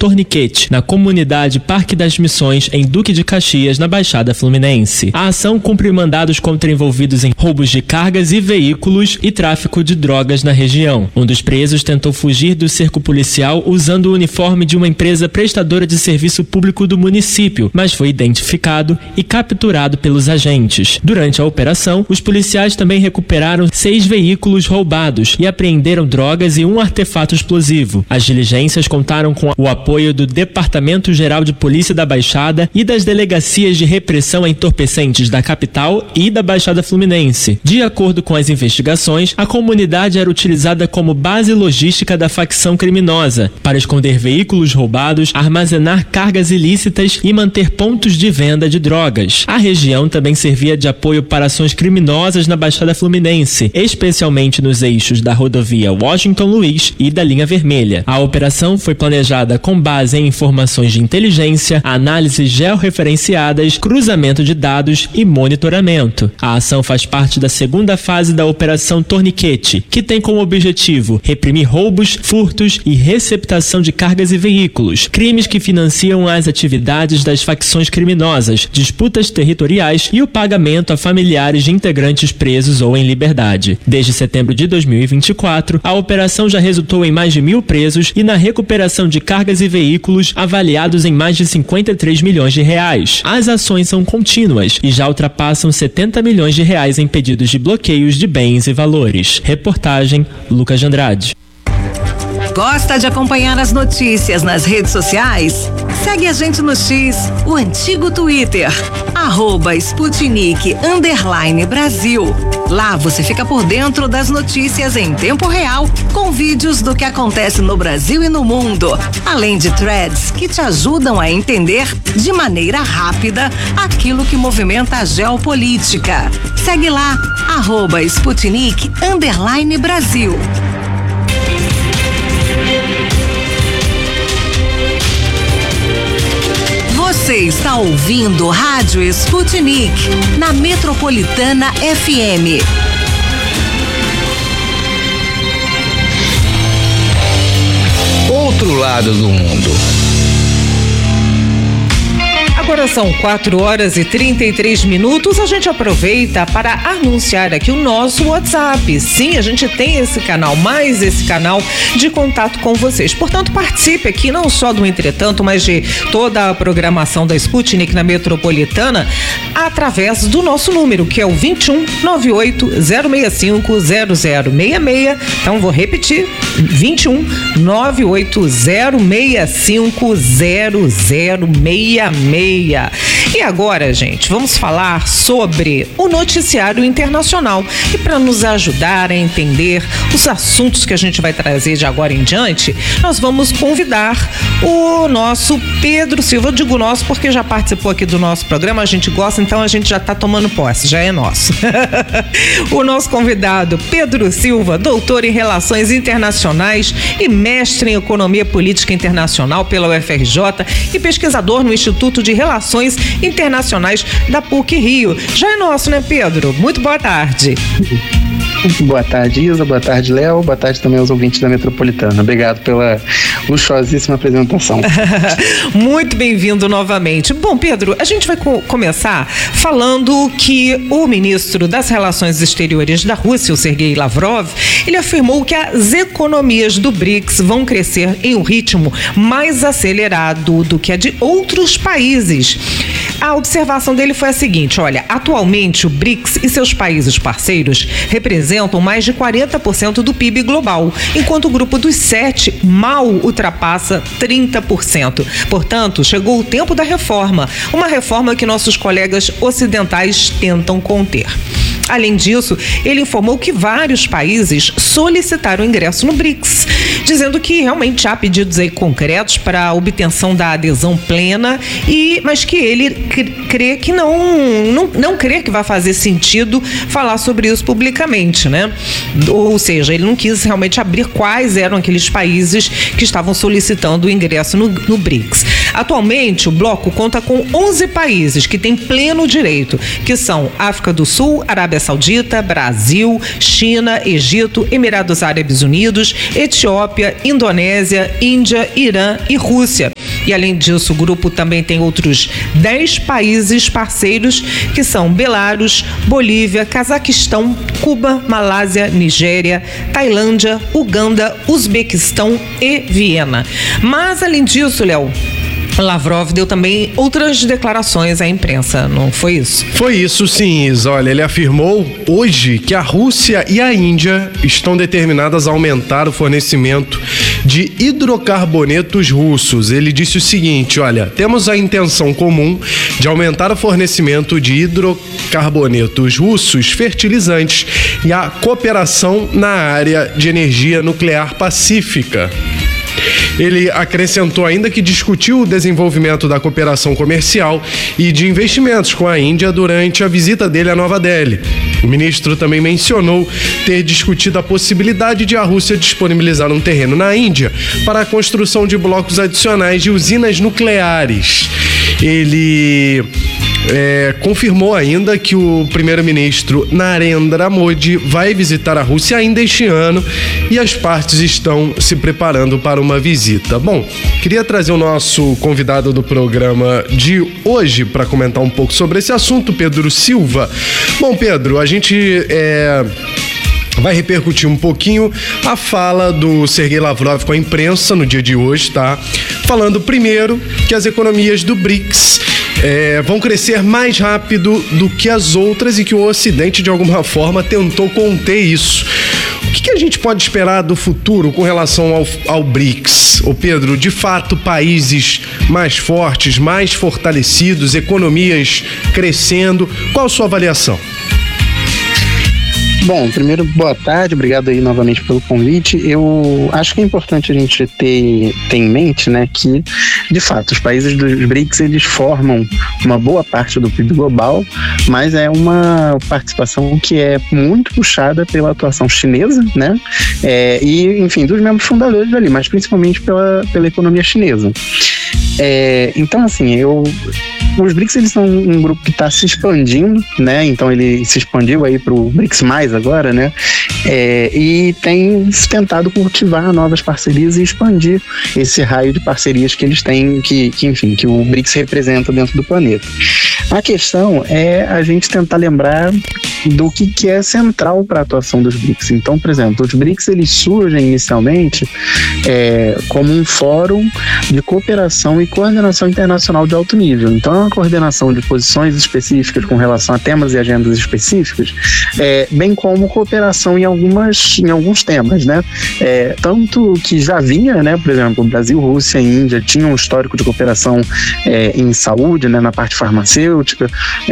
Torniquete, na comunidade Parque das Missões, em Duque de Caxias, na Baixada Fluminense. A ação cumpre mandados contra envolvidos em roubos de cargas e veículos e tráfico de drogas na região. Um dos presos tentou fugir do cerco policial usando o uniforme de uma empresa prestadora de serviço público do município, mas foi identificado e capturado pelos agentes. Durante a operação, os policiais também recuperaram 6 veículos roubados e apreenderam drogas e um artefato explosivo. As diligências contaram com o apoio do Departamento Geral de Polícia da Baixada e das delegacias de repressão a entorpecentes da capital e da Baixada Fluminense. De acordo com as investigações, a comunidade era utilizada como base logística da facção criminosa para esconder veículos roubados, armazenar cargas ilícitas e manter pontos de venda de drogas. A região também servia de apoio para ações criminosas na Baixada Fluminense, especialmente nos eixos da rodovia Washington Luiz e da linha vermelha. A operação foi planejada com base em informações de inteligência, análises georreferenciadas, cruzamento de dados e monitoramento. A ação faz parte da segunda fase da Operação Torniquete, que tem como objetivo reprimir roubos, furtos e receptação de cargas e veículos, crimes que financiam as atividades das facções criminosas, disputas territoriais e o pagamento a familiares de integrantes presos ou em liberdade. Desde setembro de 2024, a operação já resultou em mais de 1.000 presos e na recuperação de cargas e veículos avaliados em mais de 53 milhões de reais. As ações são contínuas e já ultrapassam 70 milhões de reais em pedidos de bloqueios de bens e valores. Reportagem Lucas de Andrade. Gosta de acompanhar as notícias nas redes sociais? Segue a gente no X, o antigo Twitter, @Sputnik_Brasil. Lá você fica por dentro das notícias em tempo real, com vídeos do que acontece no Brasil e no mundo, além de threads que te ajudam a entender de maneira rápida aquilo que movimenta a geopolítica. Segue lá, @Sputnik_Brasil. Você está ouvindo Rádio Sputnik, na Metropolitana FM. Outro lado do mundo. Agora são 4h33. A gente aproveita para anunciar aqui o nosso WhatsApp. Sim, a gente tem esse canal, mais esse canal de contato com vocês. Portanto, participe aqui não só do Entretanto, mas de toda a programação da Sputnik na Metropolitana através do nosso número, que é o 21 98 065 0066. Então, vou repetir: 21 98 065 0066. E agora, gente, vamos falar sobre o noticiário internacional. E para nos ajudar a entender os assuntos que a gente vai trazer de agora em diante, nós vamos convidar o nosso Pedro Silva. Eu digo nosso porque já participou aqui do nosso programa, a gente gosta, então a gente já está tomando posse, já é nosso. O nosso convidado, Pedro Silva, doutor em Relações Internacionais e mestre em Economia Política Internacional pela UFRJ e pesquisador no Instituto de Relações Internacionais da PUC Rio. Já é nosso, né, Pedro? Muito boa tarde. Boa tarde, Isa. Boa tarde, Léo. Boa tarde também aos ouvintes da Metropolitana. Obrigado pela luxuosíssima apresentação. Muito bem-vindo novamente. Bom, Pedro, a gente vai começar falando que o ministro das Relações Exteriores da Rússia, o Sergei Lavrov, ele afirmou que as economias do BRICS vão crescer em um ritmo mais acelerado do que a de outros países. A observação dele foi a seguinte: olha, atualmente o BRICS e seus países parceiros representam mais de 40% do PIB global, enquanto o grupo dos 7 mal ultrapassa 30%. Portanto, chegou o tempo da reforma, uma reforma que nossos colegas ocidentais tentam conter. Além disso, ele informou que vários países solicitaram ingresso no BRICS, dizendo que realmente há pedidos aí concretos para a obtenção da adesão plena, mas que ele crê que não crê que vai fazer sentido falar sobre isso publicamente, né? Ou seja, ele não quis realmente abrir quais eram aqueles países que estavam solicitando o ingresso no BRICS. Atualmente, o bloco conta com 11 países que têm pleno direito, que são África do Sul, Arábia Saudita, Brasil, China, Egito, Emirados Árabes Unidos, Etiópia, Indonésia, Índia, Irã e Rússia. E além disso, o grupo também tem outros 10 países parceiros, que são Belarus, Bolívia, Cazaquistão, Cuba, Malásia, Nigéria, Tailândia, Uganda, Uzbequistão e Viena. Mas além disso, Léo, Lavrov deu também outras declarações à imprensa, não foi isso? Foi isso sim, Isa. Olha, ele afirmou hoje que a Rússia e a Índia estão determinadas a aumentar o fornecimento de hidrocarbonetos russos. Ele disse o seguinte, olha, temos a intenção comum de aumentar o fornecimento de hidrocarbonetos russos fertilizantes e a cooperação na área de energia nuclear pacífica. Ele acrescentou ainda que discutiu o desenvolvimento da cooperação comercial e de investimentos com a Índia durante a visita dele a Nova Delhi. O ministro também mencionou ter discutido a possibilidade de a Rússia disponibilizar um terreno na Índia para a construção de blocos adicionais de usinas nucleares. Ele confirmou ainda que o primeiro-ministro Narendra Modi vai visitar a Rússia ainda este ano e as partes estão se preparando para uma visita. Bom, queria trazer o nosso convidado do programa de hoje para comentar um pouco sobre esse assunto, Pedro Silva. Bom, Pedro, a gente vai repercutir um pouquinho a fala do Sergei Lavrov com a imprensa no dia de hoje, tá? Falando primeiro que as economias do BRICS vão crescer mais rápido do que as outras e que o Ocidente, de alguma forma, tentou conter isso. O que a gente pode esperar do futuro com relação ao BRICS? Ô Pedro, de fato, países mais fortes, mais fortalecidos, economias crescendo. Qual a sua avaliação? Bom, primeiro, boa tarde, obrigado aí novamente pelo convite. Eu acho que é importante a gente ter em mente, né, que, de fato, os países dos BRICS, eles formam uma boa parte do PIB global, mas é uma participação que é muito puxada pela atuação chinesa, né, e, enfim, dos membros fundadores ali, mas principalmente pela economia chinesa. Então, assim, os BRICS, eles são um grupo que está se expandindo, né? Então ele se expandiu aí para o BRICS+, agora, né? E tem tentado cultivar novas parcerias e expandir esse raio de parcerias que eles têm, que o BRICS representa dentro do planeta. A questão é a gente tentar lembrar do que é central para a atuação dos BRICS. Então, por exemplo, os BRICS, eles surgem inicialmente como um fórum de cooperação e coordenação internacional de alto nível. Então, é uma coordenação de posições específicas com relação a temas e agendas específicas, bem como cooperação em alguns temas, né? Tanto que já vinha, né? Por exemplo, o Brasil, Rússia e Índia tinham um histórico de cooperação em saúde, né? Na parte farmacêutica.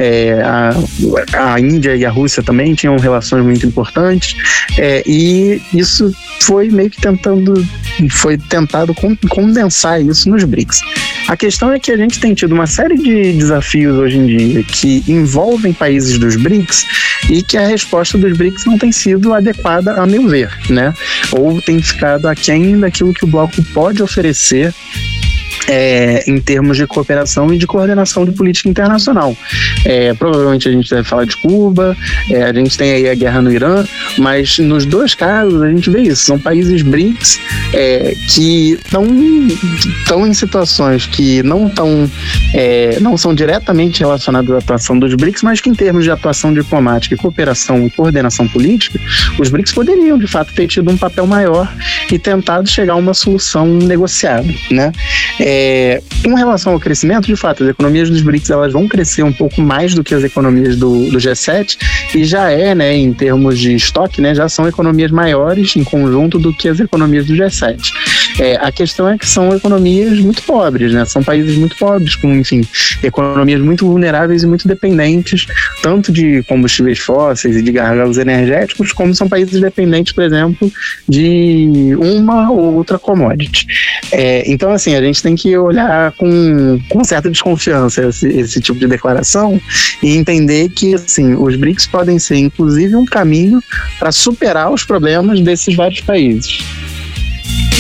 A Índia e a Rússia também tinham relações muito importantes, e isso foi meio que tentado condensar isso nos BRICS. A questão é que a gente tem tido uma série de desafios hoje em dia que envolvem países dos BRICS e que a resposta dos BRICS não tem sido adequada, a meu ver, né? Ou tem ficado aquém daquilo que o bloco pode oferecer em termos de cooperação e de coordenação de política internacional. Provavelmente a gente deve falar de Cuba, a gente tem aí a guerra no Irã, mas nos dois casos a gente vê isso, são países BRICS que estão em situações que não são diretamente relacionadas à atuação dos BRICS, mas que em termos de atuação diplomática, cooperação e coordenação política, os BRICS poderiam de fato ter tido um papel maior e tentado chegar a uma solução negociada, né? Com relação ao crescimento, de fato, as economias dos BRICS, elas vão crescer um pouco mais do que as economias do G7, e já né, em termos de estoque, né, já são economias maiores em conjunto do que as economias do G7. A questão é que são economias muito pobres, né? São países muito pobres, com, enfim, economias muito vulneráveis e muito dependentes, tanto de combustíveis fósseis e de gargalos energéticos, como são países dependentes, por exemplo, de uma ou outra commodity. Então, assim, a gente tem que olhar com certa desconfiança esse tipo de declaração e entender que, assim, os BRICS podem ser, inclusive, um caminho para superar os problemas desses vários países.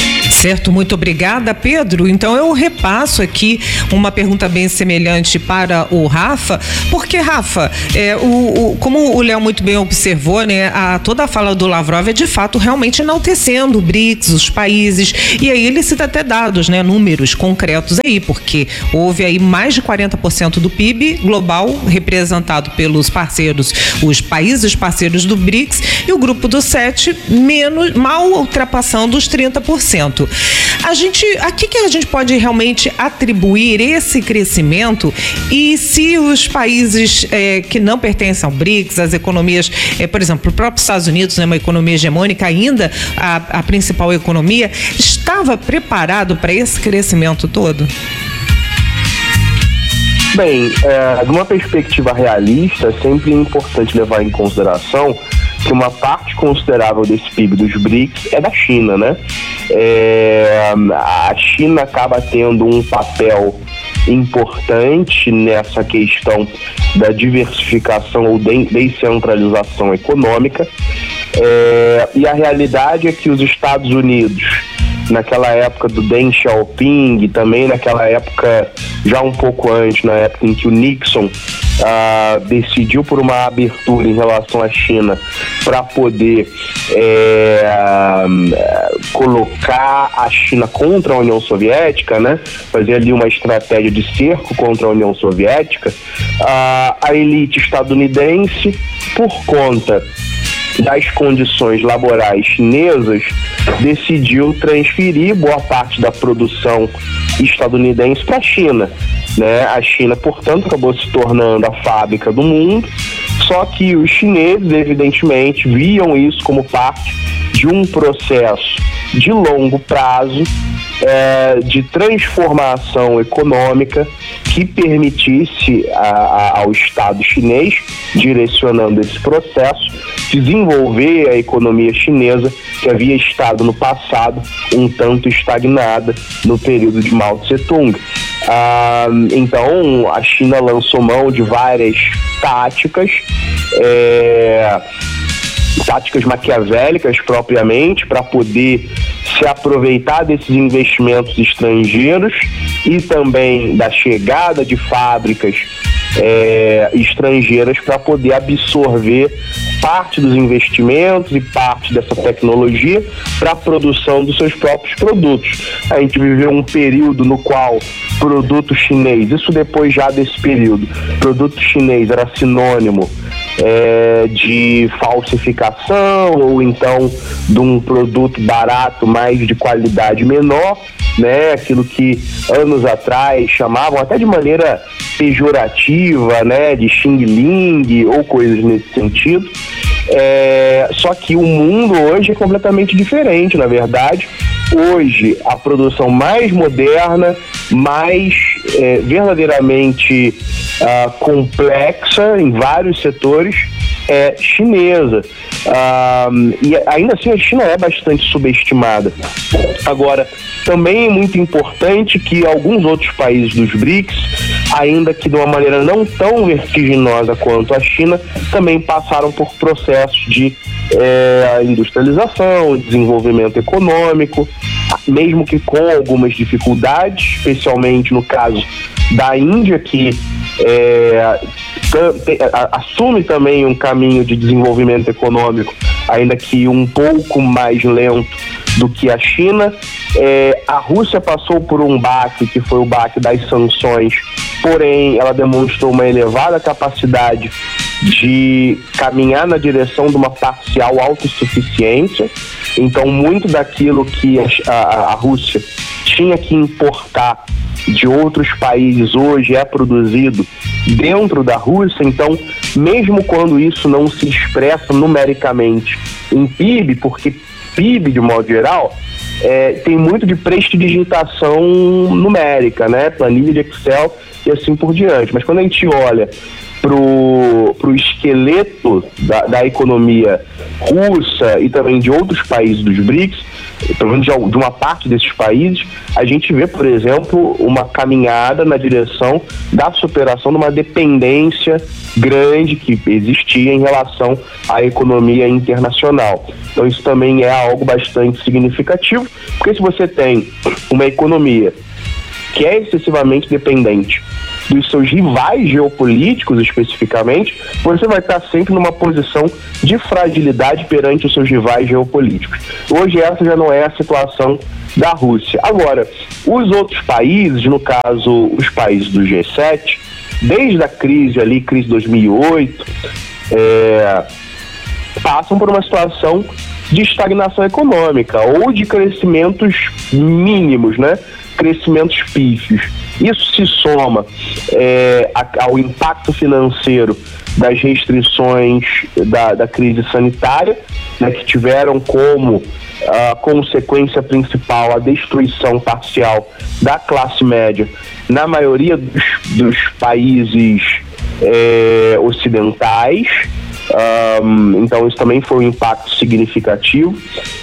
Certo, muito obrigada, Pedro. Então eu repasso aqui uma pergunta bem semelhante para o Rafa, porque, Rafa, como o Léo muito bem observou, né, toda a fala do Lavrov é de fato realmente enaltecendo o BRICS, os países, e aí ele cita até dados, né, números concretos aí, porque houve aí mais de 40% do PIB global representado pelos parceiros, os países parceiros do BRICS, e o grupo do 7 mal ultrapassando os 30%. A que a gente pode realmente atribuir esse crescimento, e se os países que não pertencem ao BRICS, as economias, por exemplo, o próprio Estados Unidos, né, uma economia hegemônica ainda, a principal economia, estava preparado para esse crescimento todo? Bem, de uma perspectiva realista, é sempre importante levar em consideração que uma parte considerável desse PIB dos BRICS é da China, né? A China acaba tendo um papel importante nessa questão da diversificação ou descentralização econômica, e a realidade é que os Estados Unidos, naquela época do Deng Xiaoping, e também naquela época, já um pouco antes, na época em que o Nixon decidiu por uma abertura em relação à China para poder colocar a China contra a União Soviética, né? Fazer ali uma estratégia de cerco contra a União Soviética. A elite estadunidense, por conta das condições laborais chinesas, decidiu transferir boa parte da produção estadunidense para a China, né? A China, portanto, acabou se tornando a fábrica do mundo, só que os chineses, evidentemente, viam isso como parte de um processo de longo prazo, de transformação econômica que permitisse ao Estado chinês, direcionando esse processo, desenvolver a economia chinesa, que havia estado no passado um tanto estagnada no período de Mao Tse-tung. Então a China lançou mão de várias táticas maquiavélicas propriamente, para poder se aproveitar desses investimentos estrangeiros e também da chegada de fábricas estrangeiras, para poder absorver parte dos investimentos e parte dessa tecnologia para a produção dos seus próprios produtos. A gente viveu um período no qual produto chinês, isso depois já desse período, produto chinês era sinônimo de falsificação, ou então de um produto barato, mas de qualidade menor, né? Aquilo que anos atrás chamavam até de maneira pejorativa, né? De Xing Ling ou coisas nesse sentido. Só que o mundo hoje é completamente diferente, na verdade. Hoje, a produção mais moderna, mais verdadeiramente complexa em vários setores é chinesa. E ainda assim a China é bastante subestimada. Agora, também é muito importante que alguns outros países dos BRICS, ainda que de uma maneira não tão vertiginosa quanto a China, também passaram por processos de industrialização, desenvolvimento econômico, mesmo que com algumas dificuldades, especialmente no caso da Índia, que assume também um caminho de desenvolvimento econômico, ainda que um pouco mais lento do que a China. A Rússia passou por um baque, que foi o baque das sanções, porém ela demonstrou uma elevada capacidade de caminhar na direção de uma parcial autossuficiência. Então, muito daquilo que a Rússia tinha que importar de outros países hoje é produzido dentro da Rússia. Então, mesmo quando isso não se expressa numericamente em PIB, porque PIB, de modo geral, tem muito de prestidigitação numérica, né? Planilha de Excel e assim por diante. Mas quando a gente olha pro esqueleto da economia russa e também de outros países dos BRICS, pelo menos de uma parte desses países, a gente vê, por exemplo, uma caminhada na direção da superação de uma dependência grande que existia em relação à economia internacional. Então isso também é algo bastante significativo, porque se você tem uma economia que é excessivamente dependente dos seus rivais geopolíticos especificamente, você vai estar sempre numa posição de fragilidade perante os seus rivais geopolíticos. Hoje essa já não é a situação da Rússia. Agora, os outros países, no caso os países do G7, desde a crise 2008, passam por uma situação de estagnação econômica ou de crescimentos mínimos, né? Crescimentos pífios. Isso se soma ao impacto financeiro das restrições da crise sanitária, né, que tiveram como consequência principal a destruição parcial da classe média na maioria dos países ocidentais. Então isso também foi um impacto significativo.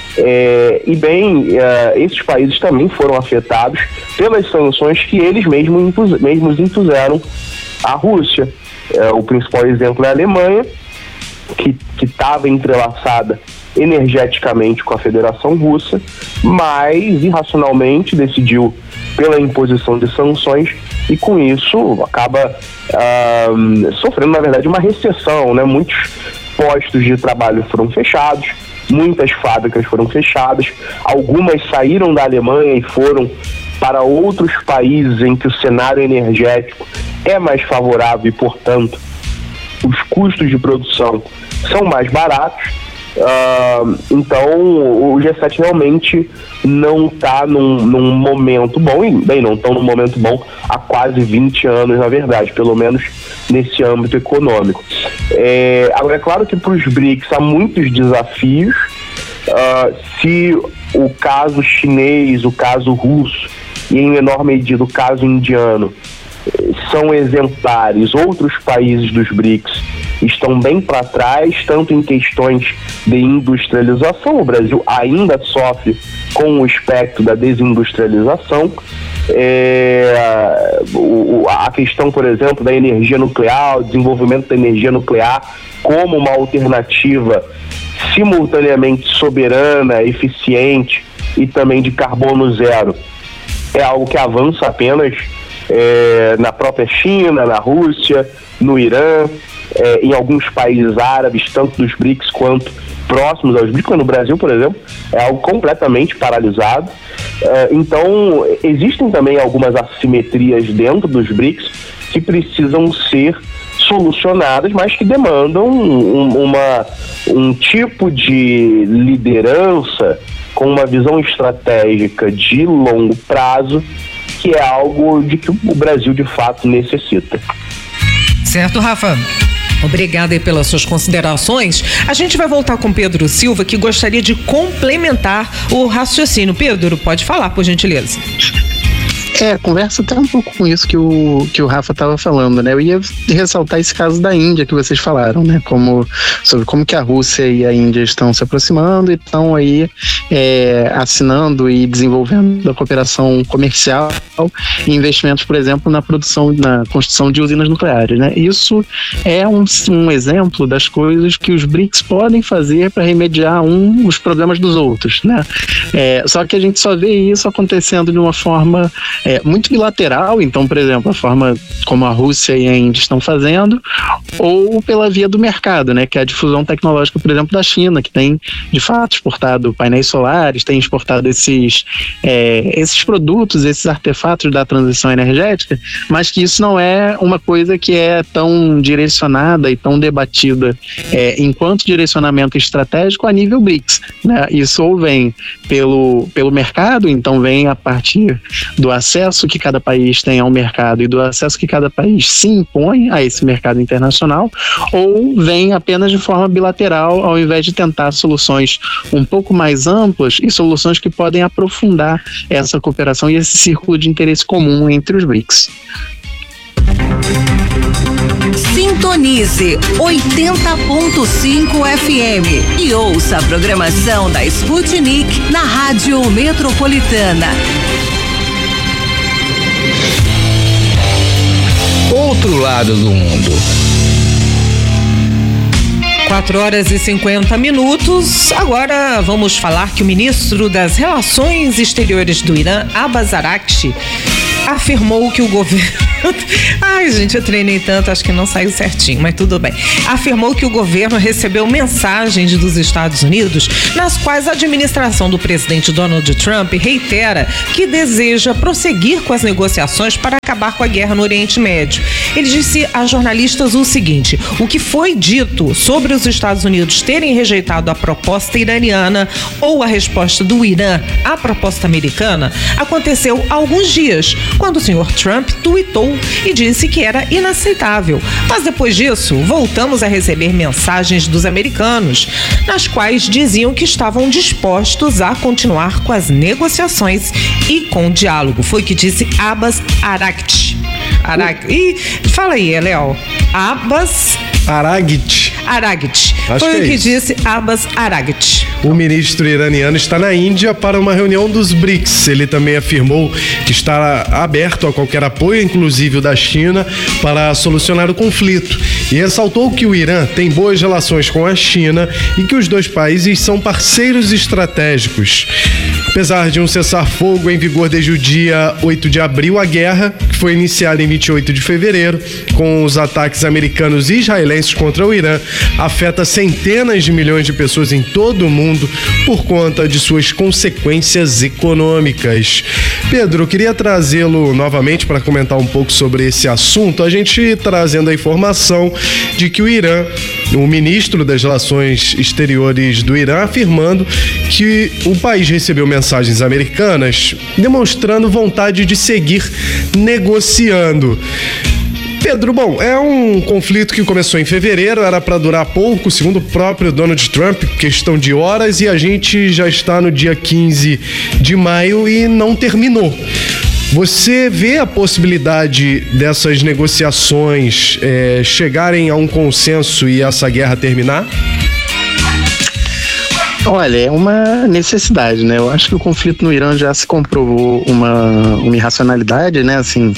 Esses países também foram afetados pelas sanções que eles mesmos impuseram à Rússia. O principal exemplo é a Alemanha, que estava entrelaçada energeticamente com a Federação Russa, mas irracionalmente decidiu pela imposição de sanções e com isso acaba sofrendo, na verdade, uma recessão, né? Muitos postos de trabalho foram fechados, muitas fábricas foram fechadas, algumas saíram da Alemanha e foram para outros países em que o cenário energético é mais favorável e, portanto, os custos de produção são mais baratos. Então o G7 realmente não está num momento bom, e não estão num momento bom há quase 20 anos, na verdade, pelo menos nesse âmbito econômico. Agora, é claro que para os BRICS há muitos desafios. Se o caso chinês, o caso russo e, em menor medida, o caso indiano são exemplares, outros países dos BRICS estão bem para trás, tanto em questões de industrialização. O Brasil ainda sofre com o espectro da desindustrialização. A questão, por exemplo, da energia nuclear, o desenvolvimento da energia nuclear como uma alternativa simultaneamente soberana, eficiente e também de carbono zero, é algo que avança apenas na própria China, na Rússia, no Irã, em alguns países árabes, tanto dos BRICS quanto próximos aos BRICS. No Brasil, por exemplo, é algo completamente paralisado. Então, existem também algumas assimetrias dentro dos BRICS que precisam ser solucionadas, mas que demandam um tipo de liderança com uma visão estratégica de longo prazo, que é algo de que o Brasil de fato necessita. Certo, Rafa? Obrigada aí pelas suas considerações. A gente vai voltar com Pedro Silva, que gostaria de complementar o raciocínio. Pedro, pode falar, por gentileza. Conversa até um pouco com isso que o Rafa estava falando, né? Eu ia ressaltar esse caso da Índia que vocês falaram, né? Sobre como que a Rússia e a Índia estão se aproximando e estão aí assinando e desenvolvendo a cooperação comercial e investimentos, por exemplo, na construção de usinas nucleares, né? Isso é um exemplo das coisas que os BRICS podem fazer para remediar os problemas dos outros, né? Só que a gente só vê isso acontecendo de uma forma muito bilateral. Então, por exemplo, a forma como a Rússia e a Índia estão fazendo, ou pela via do mercado, né, que é a difusão tecnológica, por exemplo, da China, que tem, de fato, exportado painéis solares, tem exportado esses produtos, esses artefatos da transição energética, mas que isso não é uma coisa que é tão direcionada e tão debatida enquanto direcionamento estratégico a nível BRICS, né? Isso ou vem pelo mercado, então vem a partir do acesso que cada país tem ao mercado e do acesso que cada país se impõe a esse mercado internacional, ou vem apenas de forma bilateral, ao invés de tentar soluções um pouco mais amplas e soluções que podem aprofundar essa cooperação e esse círculo de interesse comum entre os BRICS. Sintonize 80.5 FM e ouça a programação da Sputnik na Rádio Metropolitana. Outro lado do mundo. 4h50. Agora vamos falar que o ministro das Relações Exteriores do Irã, Abbas Araghchi, afirmou que o governo... Ai, gente, eu treinei tanto, acho que não saiu certinho, mas tudo bem. Afirmou que o governo recebeu mensagens dos Estados Unidos nas quais a administração do presidente Donald Trump reitera que deseja prosseguir com as negociações para acabar com a guerra no Oriente Médio. Ele disse a jornalistas o seguinte: o que foi dito sobre os Estados Unidos terem rejeitado a proposta iraniana ou a resposta do Irã à proposta americana aconteceu há alguns dias, quando o senhor Trump tuitou e disse que era inaceitável. Mas depois disso, voltamos a receber mensagens dos americanos, nas quais diziam que estavam dispostos a continuar com as negociações e com o diálogo. Foi o que disse Abbas Araghchi. E fala aí, Léo. Abbas Araghchi. Foi o que disse Abbas Araghchi. O ministro iraniano está na Índia para uma reunião dos BRICS. Ele também afirmou que está aberto a qualquer apoio, inclusive o da China, para solucionar o conflito. E ressaltou que o Irã tem boas relações com a China e que os dois países são parceiros estratégicos. Apesar de um cessar-fogo em vigor desde o dia 8 de abril, a guerra, que foi iniciada em 28 de fevereiro, com os ataques americanos e israelenses contra o Irã, afeta centenas de milhões de pessoas em todo o mundo por conta de suas consequências econômicas. Pedro, eu queria trazê-lo novamente para comentar um pouco sobre esse assunto, a gente trazendo a informação de que o Irã, o ministro das Relações Exteriores do Irã, afirmando que o país recebeu mensagens americanas demonstrando vontade de seguir negociando. Pedro, bom, é um conflito que começou em fevereiro, era para durar pouco, segundo o próprio Donald Trump, questão de horas, e a gente já está no dia 15 de maio e não terminou. Você vê a possibilidade dessas negociações chegarem a um consenso e essa guerra terminar? Olha, é uma necessidade, né? Eu acho que o conflito no Irã já se comprovou uma irracionalidade, né? Assim,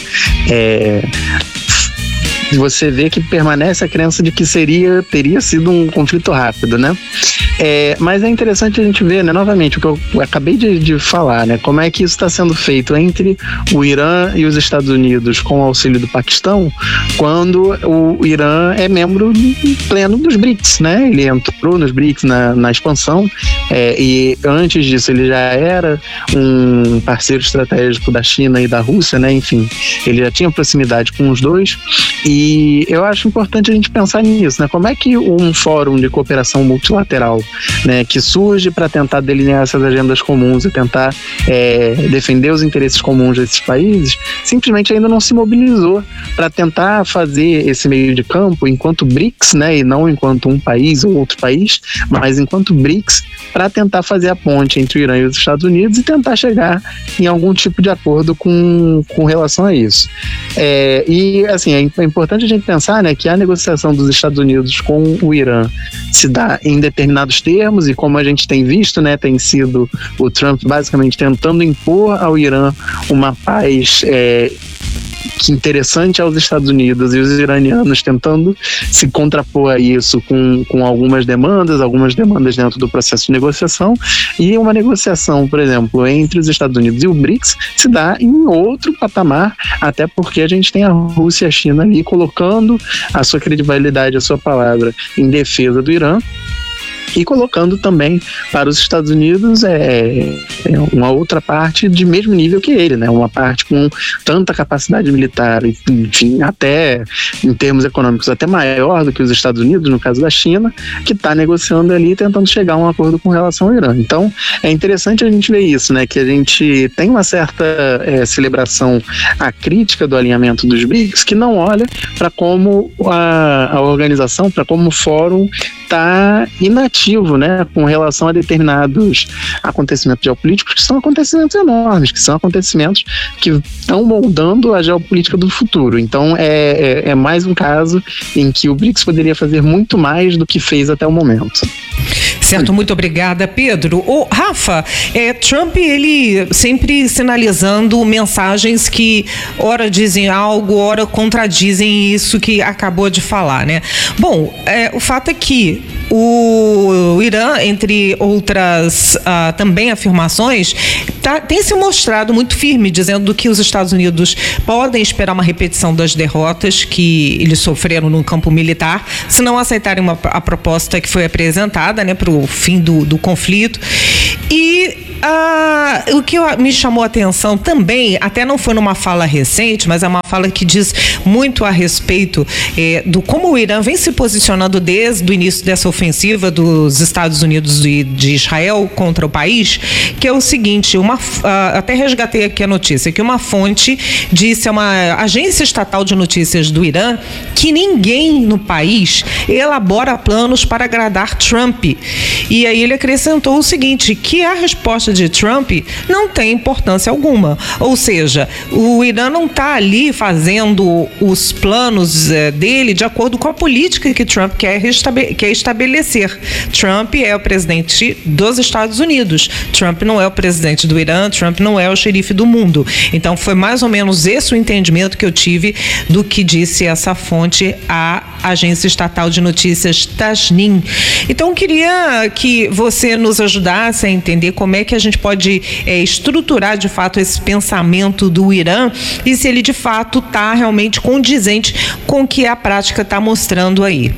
você vê que permanece a crença de que teria sido um conflito rápido, né? Mas é interessante a gente ver, né, novamente, o que eu acabei de falar, né? Como é que isso está sendo feito entre o Irã e os Estados Unidos com o auxílio do Paquistão, quando o Irã é membro pleno dos BRICS, né? Ele entrou nos BRICS na expansão, e antes disso ele já era um parceiro estratégico da China e da Rússia, né? Enfim, ele já tinha proximidade com os dois, e eu acho importante a gente pensar nisso, né? Como é que um fórum de cooperação multilateral, né, que surge para tentar delinear essas agendas comuns e tentar defender os interesses comuns desses países, simplesmente ainda não se mobilizou para tentar fazer esse meio de campo enquanto BRICS, né, e não enquanto um país ou outro país, mas enquanto BRICS, para tentar fazer a ponte entre o Irã e os Estados Unidos e tentar chegar em algum tipo de acordo com relação a isso. E assim, é importante a gente pensar, né, que a negociação dos Estados Unidos com o Irã se dá em determinados termos, e como a gente tem visto, né, tem sido o Trump basicamente tentando impor ao Irã uma paz interessante aos Estados Unidos, e os iranianos tentando se contrapor a isso com algumas demandas dentro do processo de negociação. E uma negociação, por exemplo, entre os Estados Unidos e o BRICS se dá em outro patamar, até porque a gente tem a Rússia e a China ali colocando a sua credibilidade, a sua palavra em defesa do Irã, e colocando também para os Estados Unidos uma outra parte de mesmo nível que ele, né? Uma parte com tanta capacidade militar, enfim, até em termos econômicos até maior do que os Estados Unidos, no caso da China, que está negociando ali, tentando chegar a um acordo com relação ao Irã. Então, é interessante a gente ver isso, né? Que a gente tem uma certa celebração à crítica do alinhamento dos BRICS, que não olha para como a organização, para como o fórum está inativo seletivo, né, com relação a determinados acontecimentos geopolíticos, que são acontecimentos enormes, que são acontecimentos que estão moldando a geopolítica do futuro. Então é mais um caso em que o BRICS poderia fazer muito mais do que fez até o momento. Certo, muito obrigada, Pedro. Rafa, Trump, ele sempre sinalizando mensagens que ora dizem algo, ora contradizem isso que acabou de falar, né? Bom, o fato é que o Irã, entre outras também afirmações, tem se mostrado muito firme, dizendo que os Estados Unidos podem esperar uma repetição das derrotas que eles sofreram no campo militar, se não aceitarem a proposta que foi apresentada, né, para o fim do conflito. E o que me chamou a atenção também, até não foi numa fala recente, mas é uma fala que diz muito a respeito do como o Irã vem se posicionando desde o início dessa ofensiva dos Estados Unidos e de Israel contra o país, que é o seguinte, até resgatei aqui a notícia, que uma fonte disse a uma agência estatal de notícias do Irã que ninguém no país elabora planos para agradar Trump. E aí ele acrescentou o seguinte, que a resposta de Trump não tem importância alguma. Ou seja, o Irã não está ali fazendo os planos dele de acordo com a política que Trump quer estabelecer. Trump é o presidente dos Estados Unidos. Trump não é o presidente do Irã, Trump não é o xerife do mundo. Então foi mais ou menos esse o entendimento que eu tive do que disse essa fonte à agência estatal de notícias Tasnim. Então queria que você nos ajudasse a entender como é que a gente pode estruturar de fato esse pensamento do Irã e se ele de fato está realmente condizente com o que a prática está mostrando aí.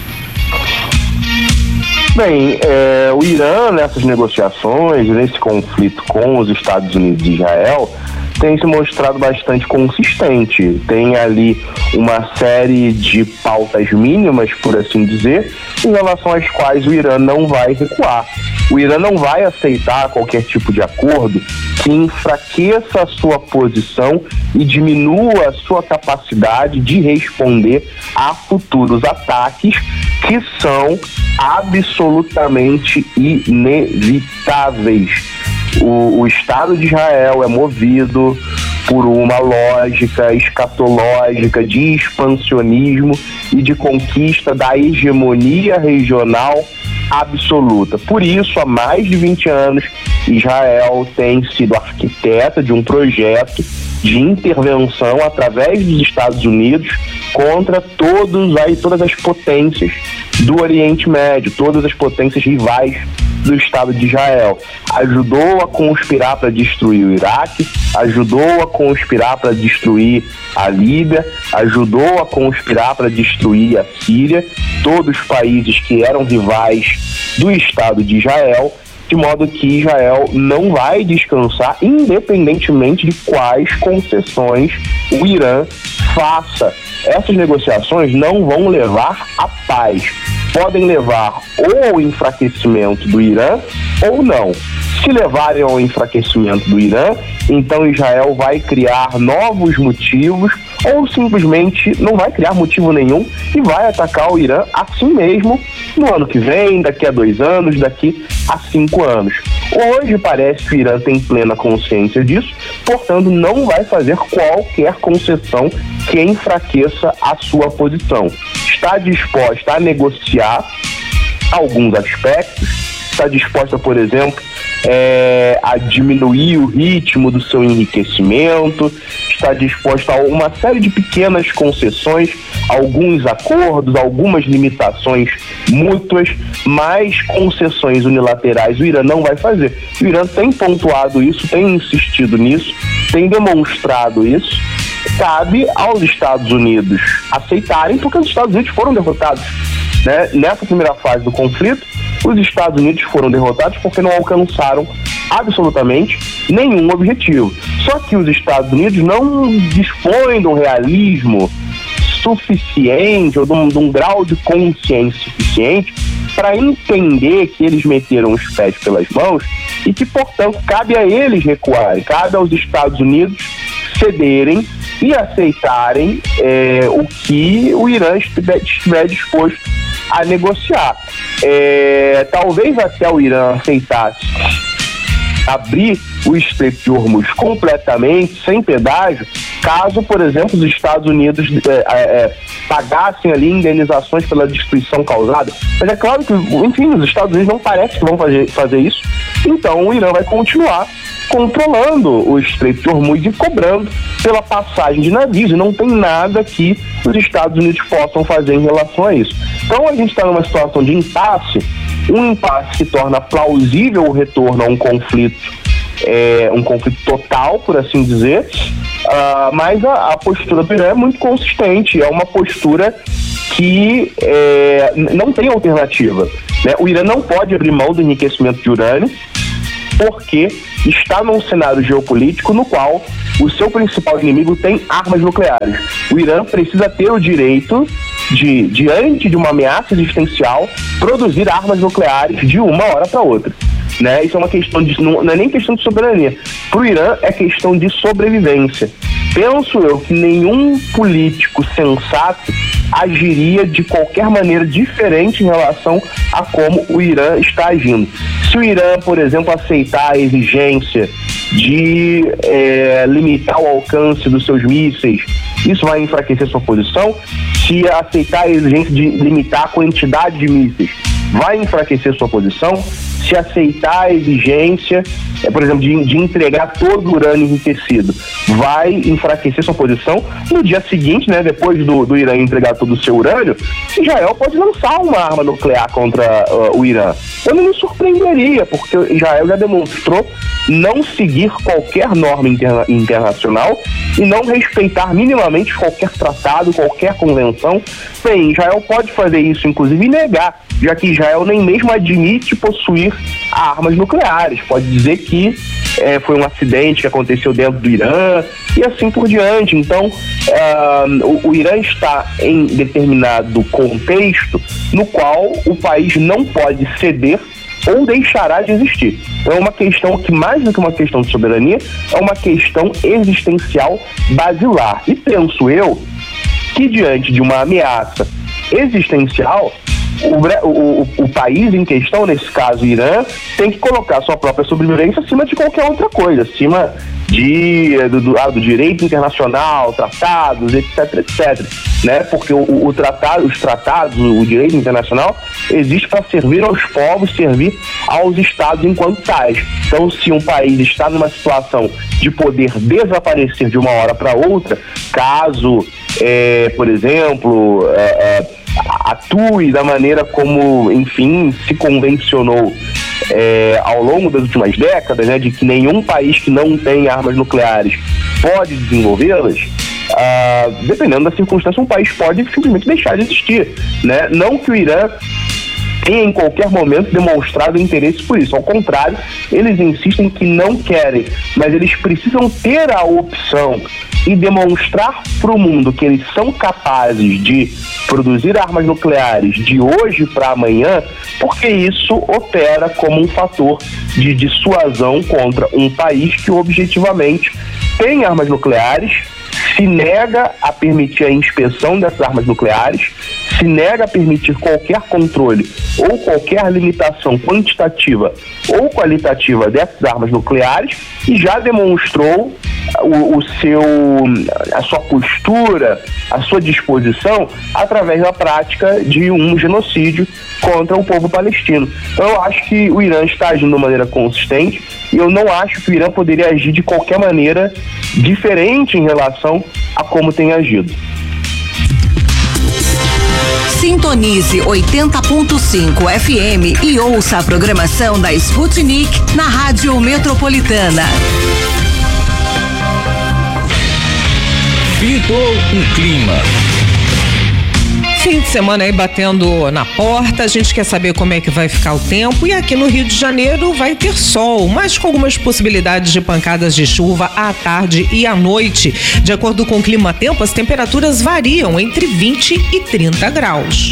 Bem, o Irã nessas negociações, nesse conflito com os Estados Unidos e Israel, tem se mostrado bastante consistente. Tem ali uma série de pautas mínimas, por assim dizer, em relação às quais o Irã não vai recuar. O Irã não vai aceitar qualquer tipo de acordo que enfraqueça a sua posição e diminua a sua capacidade de responder a futuros ataques que são absolutamente inevitáveis. O Estado de Israel é movido por uma lógica escatológica de expansionismo e de conquista da hegemonia regional absoluta. Por isso, há mais de 20 anos, Israel tem sido arquiteta de um projeto de intervenção através dos Estados Unidos contra todas as potências do Oriente Médio, todas as potências rivais do Estado de Israel. Ajudou a conspirar para destruir o Iraque, ajudou a conspirar para destruir a Líbia, ajudou a conspirar para destruir a Síria, todos os países que eram rivais do Estado de Israel, de modo que Israel não vai descansar, independentemente de quais concessões o Irã faça. Essas negociações não vão levar à paz. Podem levar ou ao enfraquecimento do Irã ou não. Se levarem ao enfraquecimento do Irã, então Israel vai criar novos motivos ou simplesmente não vai criar motivo nenhum e vai atacar o Irã assim mesmo no ano que vem, daqui a 2 anos, daqui a 5 anos. Hoje parece que o Irã tem plena consciência disso, portanto não vai fazer qualquer concessão que enfraqueça a sua posição. Está disposta a negociar alguns aspectos, está disposta, por exemplo, a diminuir o ritmo do seu enriquecimento, está disposta a uma série de pequenas concessões, alguns acordos, algumas limitações mútuas, mas concessões unilaterais o Irã não vai fazer. O Irã tem pontuado isso, tem insistido nisso, tem demonstrado isso. Cabe aos Estados Unidos aceitarem, porque os Estados Unidos foram derrotados, né? Nessa primeira fase do conflito, os Estados Unidos foram derrotados porque não alcançaram absolutamente nenhum objetivo. Só que os Estados Unidos não dispõem de um realismo suficiente ou de um grau de consciência suficiente para entender que eles meteram os pés pelas mãos e que, portanto, cabe a eles recuarem, cabe aos Estados Unidos cederem e aceitarem o que o Irã estiver disposto a negociar. Talvez até o Irã aceitasse abrir o Estreito de Hormuz completamente, sem pedágio, caso, por exemplo, os Estados Unidos pagassem ali indenizações pela destruição causada. Mas é claro que, enfim, os Estados Unidos não parece que vão fazer isso, então o Irã vai continuar controlando o Estreito de Hormuz e cobrando pela passagem de navios, e não tem nada que os Estados Unidos possam fazer em relação a isso. Então a gente está numa situação de impasse, um impasse que torna plausível o retorno a um conflito total, por assim dizer, mas a postura do Irã é muito consistente, é uma postura que não tem alternativa, né? O Irã não pode abrir mão do enriquecimento de urânio, porque está num cenário geopolítico no qual o seu principal inimigo tem armas nucleares. O Irã precisa ter o direito de, diante de uma ameaça existencial, produzir armas nucleares de uma hora para outra, né? Isso é uma questão não é nem questão de soberania. Para o Irã é questão de sobrevivência. Penso eu que nenhum político sensato agiria de qualquer maneira diferente em relação a como o Irã está agindo. Se o Irã, por exemplo, aceitar a exigência de limitar o alcance dos seus mísseis, isso vai enfraquecer sua posição. Se aceitar a exigência de limitar a quantidade de mísseis, vai enfraquecer sua posição. Se aceitar a exigência, por exemplo, de entregar todo o urânio enriquecido, vai enfraquecer sua posição. No dia seguinte, né, depois do Irã entregar todo o seu urânio, Israel pode lançar uma arma nuclear contra o Irã. Eu não me surpreenderia, porque Israel já demonstrou não seguir qualquer norma internacional e não respeitar minimamente qualquer tratado, qualquer convenção. Bem, Israel pode fazer isso, inclusive, e negar, já que Israel nem mesmo admite possuir armas nucleares. Pode dizer que foi um acidente que aconteceu dentro do Irã e assim por diante. Então, o Irã está em determinado contexto no qual o país não pode ceder ou deixará de existir. Então é uma questão que, mais do que uma questão de soberania, é uma questão existencial basilar. E penso eu que, diante de uma ameaça existencial, o país em questão, nesse caso o Irã, tem que colocar sua própria sobrevivência acima de qualquer outra coisa, acima do direito internacional, tratados, etc, né? Porque os tratados, o direito internacional existe para servir aos povos, servir aos estados enquanto tais. Então, se um país está numa situação de poder desaparecer de uma hora para outra, caso, por exemplo, atue da maneira como, enfim, se convencionou ao longo das últimas décadas, né, de que nenhum país que não tem armas nucleares pode desenvolvê-las, dependendo da circunstância, um país pode simplesmente deixar de existir, né? Não que o Irã tenha em qualquer momento demonstrado interesse por isso, ao contrário, eles insistem que não querem, mas eles precisam ter a opção e demonstrar para o mundo que eles são capazes de produzir armas nucleares de hoje para amanhã, porque isso opera como um fator de dissuasão contra um país que objetivamente tem armas nucleares, se nega a permitir a inspeção dessas armas nucleares, se nega a permitir qualquer controle ou qualquer limitação quantitativa ou qualitativa dessas armas nucleares e já demonstrou a sua postura, a sua disposição através da prática de um genocídio contra o povo palestino. Então eu acho que o Irã está agindo de maneira consistente e eu não acho que o Irã poderia agir de qualquer maneira diferente em relação a como tem agido. Sintonize 80.5 FM e ouça a programação da Sputnik na Rádio Metropolitana. Pintou um clima. Fim de semana aí batendo na porta, a gente quer saber como é que vai ficar o tempo e aqui no Rio de Janeiro vai ter sol, mas com algumas possibilidades de pancadas de chuva à tarde e à noite. De acordo com o Clima Tempo, as temperaturas variam entre 20 e 30 graus.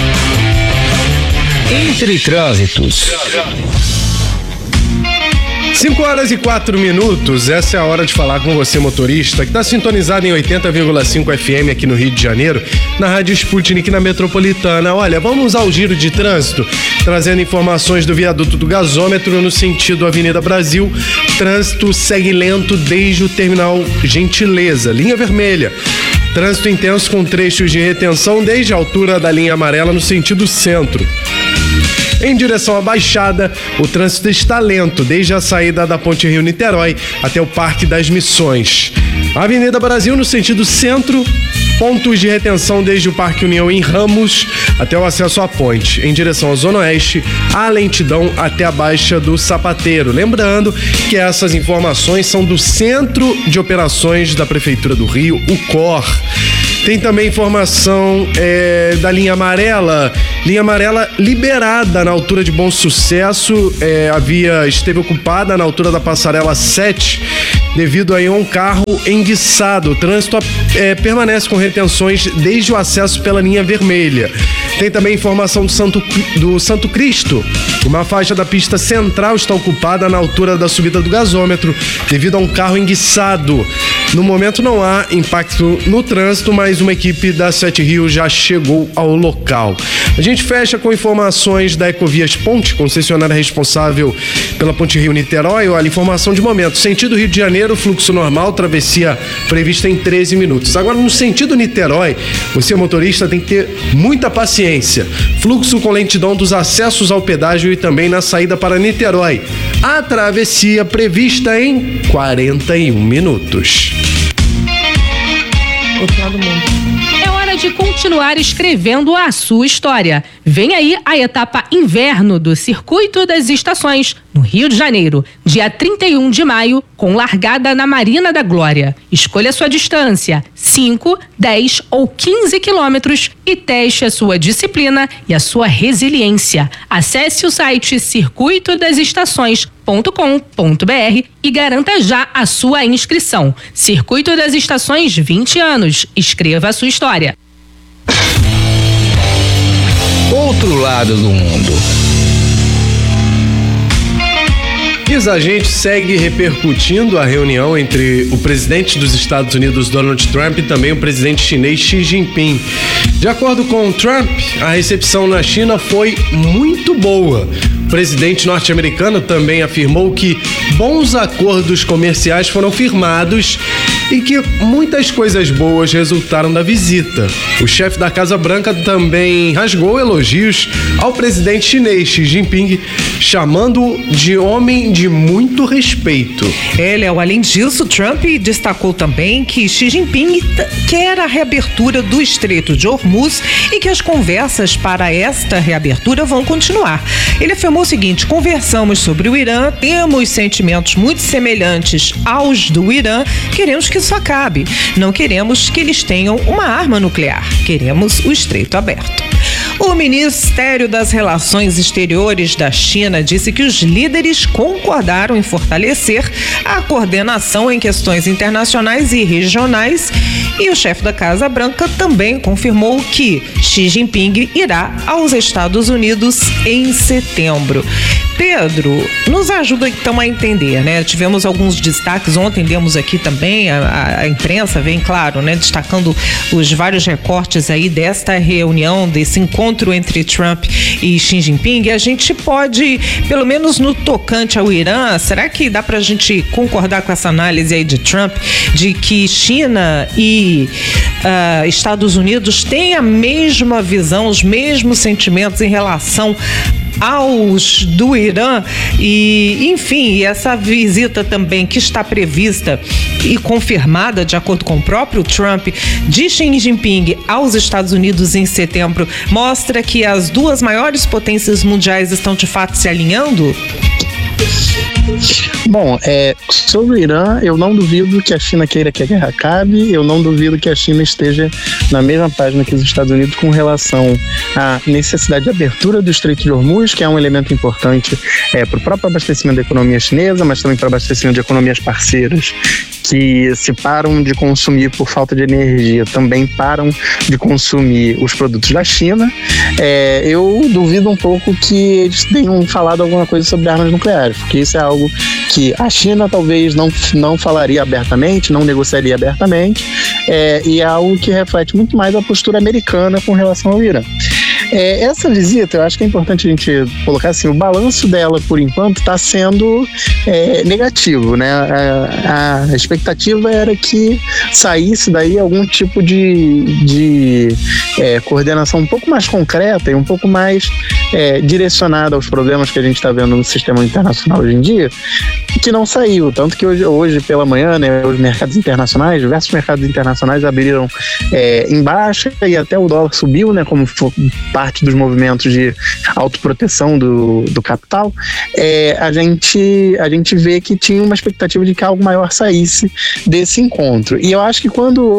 Entre trânsitos. 5h04, essa é a hora de falar com você, motorista, que está sintonizado em 80,5 FM aqui no Rio de Janeiro, na Rádio Sputnik, na Metropolitana. Olha, vamos ao giro de trânsito, trazendo informações do viaduto do gasômetro no sentido Avenida Brasil. Trânsito segue lento desde o terminal Gentileza, linha vermelha. Trânsito intenso com trechos de retenção desde a altura da linha amarela no sentido centro. Em direção à Baixada, o trânsito está lento, desde a saída da Ponte Rio-Niterói até o Parque das Missões. Avenida Brasil, no sentido centro, pontos de retenção desde o Parque União em Ramos até o acesso à ponte. Em direção à Zona Oeste, há lentidão até a Baixa do Sapateiro. Lembrando que essas informações são do Centro de Operações da Prefeitura do Rio, o COR. Tem também informação da linha amarela. Linha amarela liberada na altura de Bom Sucesso. A via esteve ocupada na altura da passarela 7 devido a um carro enguiçado. O trânsito permanece com retenções desde o acesso pela linha vermelha. Tem também informação do Santo Cristo. Uma faixa da pista central está ocupada na altura da subida do gasômetro devido a um carro enguiçado. No momento não há impacto no trânsito, mas uma equipe da 7 Rio já chegou ao local. A gente fecha com informações da Ecovias Ponte, concessionária responsável pela Ponte Rio-Niterói. Olha, informação de momento. Sentido Rio de Janeiro, fluxo normal, travessia prevista em 13 minutos. Agora, no sentido Niterói, você, motorista, tem que ter muita paciência. Fluxo com lentidão dos acessos ao pedágio e também na saída para Niterói. A travessia prevista em 41 minutos. É hora de continuar escrevendo a sua história. Vem aí a etapa inverno do Circuito das Estações, no Rio de Janeiro, dia 31 de maio, com largada na Marina da Glória. Escolha sua distância, 5, 10 ou 15 quilômetros, e teste a sua disciplina e a sua resiliência. Acesse o site circuitodasestações.com.br e garanta já a sua inscrição. Circuito das Estações, 20 anos. Escreva a sua história. Outro lado do mundo. E a gente segue repercutindo a reunião entre o presidente dos Estados Unidos, Donald Trump, e também o presidente chinês Xi Jinping. De acordo com Trump, a recepção na China foi muito boa. O presidente norte-americano também afirmou que bons acordos comerciais foram firmados e que muitas coisas boas resultaram da visita. O chefe da Casa Branca também rasgou elogios ao presidente chinês Xi Jinping, chamando-o de homem de muito respeito. Léo, além disso, Trump destacou também que Xi Jinping quer a reabertura do Estreito de Hormuz e que as conversas para esta reabertura vão continuar. Ele afirmou o seguinte: conversamos sobre o Irã, temos sentimentos muito semelhantes aos do Irã, queremos que isso acabe. Não queremos que eles tenham uma arma nuclear, queremos o Estreito aberto. O Ministério das Relações Exteriores da China disse que os líderes concordaram em fortalecer a coordenação em questões internacionais e regionais, e o chefe da Casa Branca também confirmou que Xi Jinping irá aos Estados Unidos em setembro. Pedro, nos ajuda então a entender, né? Tivemos alguns destaques, ontem demos aqui também, a imprensa vem, claro, né, destacando os vários recortes aí desta reunião, desse encontro entre Trump e Xi Jinping. A gente pode, pelo menos no tocante ao Irã, será que dá pra gente concordar com essa análise aí de Trump, de que China e Estados Unidos têm a mesma visão, os mesmos sentimentos em relação aos do Irã? E, enfim, essa visita também que está prevista e confirmada, de acordo com o próprio Trump, de Xi Jinping aos Estados Unidos em setembro, mostra que as duas maiores potências mundiais estão de fato se alinhando? Bom, sobre o Irã, eu não duvido que a China queira que a guerra acabe, eu não duvido que a China esteja na mesma página que os Estados Unidos com relação à necessidade de abertura do Estreito de Hormuz, que é um elemento importante para o próprio abastecimento da economia chinesa, mas também para o abastecimento de economias parceiras que se param de consumir por falta de energia, também param de consumir os produtos da China. eu duvido um pouco que eles tenham falado alguma coisa sobre armas nucleares, porque isso é algo que a China talvez não falaria abertamente, não negociaria abertamente, e é algo que reflete muito mais a postura americana com relação ao Irã. Essa visita, eu acho que é importante a gente colocar assim, o balanço dela, por enquanto, está sendo negativo, né? A expectativa era que saísse daí algum tipo de coordenação um pouco mais concreta e um pouco mais direcionada aos problemas que a gente está vendo no sistema internacional hoje em dia, que não saiu. Tanto que hoje pela manhã, né, os mercados internacionais, diversos mercados internacionais abriram em baixa e até o dólar subiu, né, como parte dos movimentos de autoproteção do capital. A gente vê que tinha uma expectativa de que algo maior saísse desse encontro. E eu acho que quando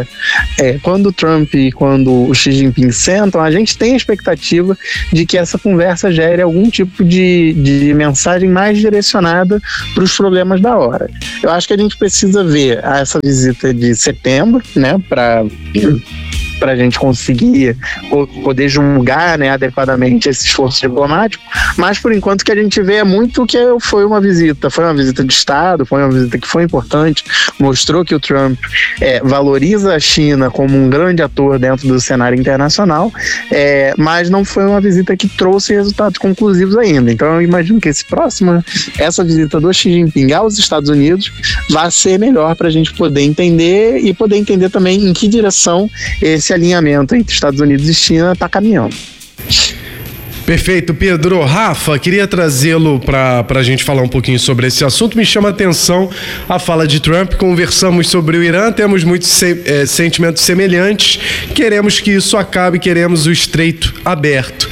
o Trump e quando o Xi Jinping sentam, a gente tem a expectativa de que essa conversa gere algum tipo de mensagem mais direcionada para os problemas da hora. Eu acho que a gente precisa ver essa visita de setembro, né, para a gente conseguir poder julgar, né, adequadamente esse esforço diplomático, mas por enquanto o que a gente vê é muito que foi uma visita de Estado, foi uma visita que foi importante, mostrou que o Trump valoriza a China como um grande ator dentro do cenário internacional, mas não foi uma visita que trouxe resultados conclusivos ainda. Então eu imagino que essa visita do Xi Jinping aos Estados Unidos vai ser melhor para a gente poder entender e poder entender também em que direção esse alinhamento entre Estados Unidos e China está caminhando. Perfeito, Pedro. Rafa, queria trazê-lo para a gente falar um pouquinho sobre esse assunto. Me chama a atenção a fala de Trump. Conversamos sobre o Irã, temos muitos sentimentos semelhantes. Queremos que isso acabe, queremos o estreito aberto.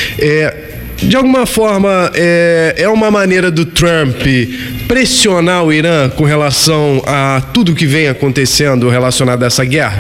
De alguma forma, é uma maneira do Trump pressionar o Irã com relação a tudo que vem acontecendo relacionado a essa guerra?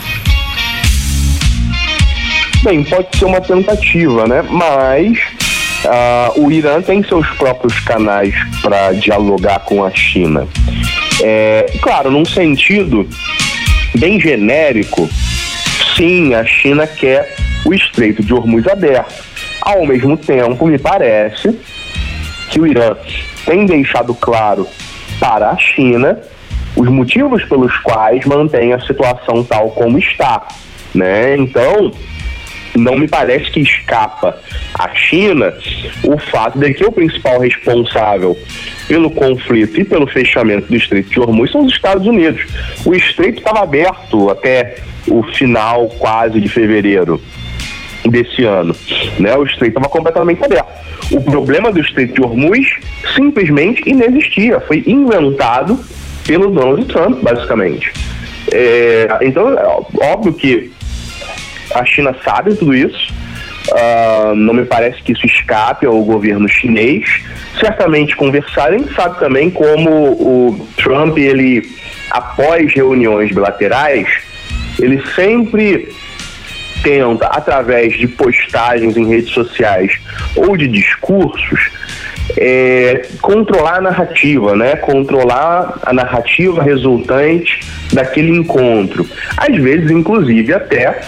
Bem, pode ser uma tentativa, né? Mas o Irã tem seus próprios canais para dialogar com a China. Claro, num sentido bem genérico, sim, a China quer o Estreito de Hormuz aberto. Ao mesmo tempo, me parece que o Irã tem deixado claro para a China os motivos pelos quais mantém a situação tal como está, né? Então, não me parece que escapa à China o fato de que o principal responsável pelo conflito e pelo fechamento do Estreito de Hormuz são os Estados Unidos. O Estreito estava aberto até o final quase de fevereiro desse ano, né? O Estreito estava completamente aberto. O problema do Estreito de Hormuz simplesmente inexistia, foi inventado pelo Donald Trump, basicamente. Então, é óbvio que a China sabe tudo isso, não me parece que isso escape ao governo chinês. Certamente conversarem, sabe também como o Trump, ele, após reuniões bilaterais, ele sempre tenta, através de postagens em redes sociais ou de discursos, controlar a narrativa, né? Controlar a narrativa resultante daquele encontro. Às vezes, inclusive, até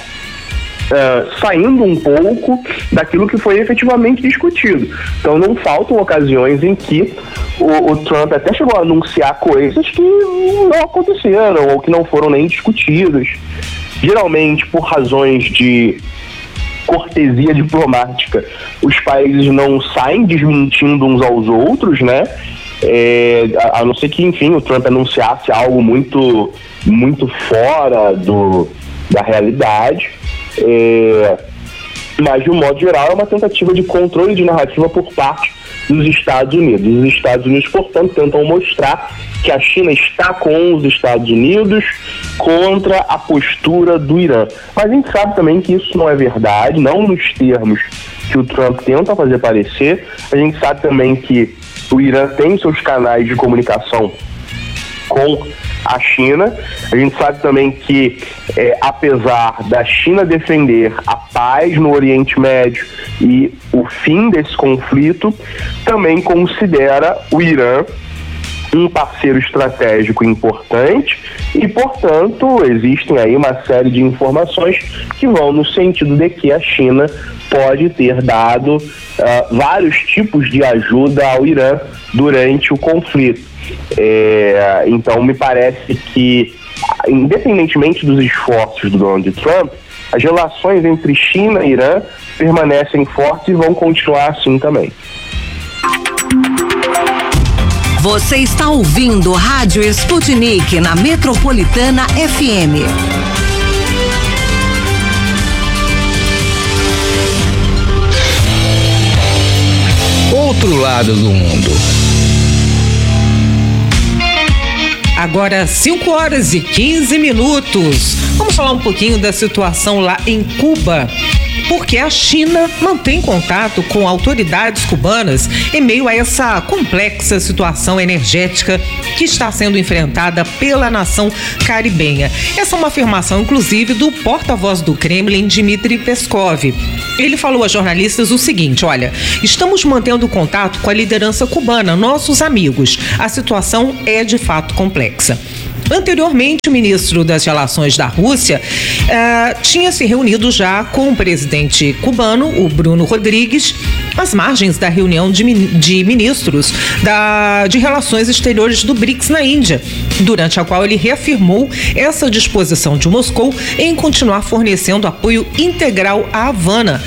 saindo um pouco daquilo que foi efetivamente discutido. Então não faltam ocasiões em que o Trump até chegou a anunciar coisas que não aconteceram ou que não foram nem discutidas. Geralmente, por razões de cortesia diplomática, os países não saem desmentindo uns aos outros, né? A não ser que, enfim, o Trump anunciasse algo muito, muito fora da realidade. Mas, de um modo geral, é uma tentativa de controle de narrativa por parte dos Estados Unidos. Os Estados Unidos, portanto, tentam mostrar que a China está com os Estados Unidos contra a postura do Irã. Mas a gente sabe também que isso não é verdade, não nos termos que o Trump tenta fazer parecer. A gente sabe também que o Irã tem seus canais de comunicação com a China. A gente sabe também que, apesar da China defender a paz no Oriente Médio e o fim desse conflito, também considera o Irã um parceiro estratégico importante e, portanto, existem aí uma série de informações que vão no sentido de que a China pode ter dado vários tipos de ajuda ao Irã durante o conflito. Então, me parece que, independentemente dos esforços do Donald Trump, as relações entre China e Irã permanecem fortes e vão continuar assim também. Você está ouvindo Rádio Sputnik na Metropolitana FM. Outro lado do mundo. Agora 5h15. Vamos falar um pouquinho da situação lá em Cuba. Porque a China mantém contato com autoridades cubanas em meio a essa complexa situação energética que está sendo enfrentada pela nação caribenha. Essa é uma afirmação, inclusive, do porta-voz do Kremlin, Dmitry Peskov. Ele falou a jornalistas o seguinte: olha, estamos mantendo contato com a liderança cubana, nossos amigos. A situação é de fato complexa. Anteriormente, o ministro das Relações da Rússia tinha se reunido já com o presidente cubano, o Bruno Rodrigues, às margens da reunião de ministros de Relações Exteriores do BRICS na Índia, durante a qual ele reafirmou essa disposição de Moscou em continuar fornecendo apoio integral à Havana.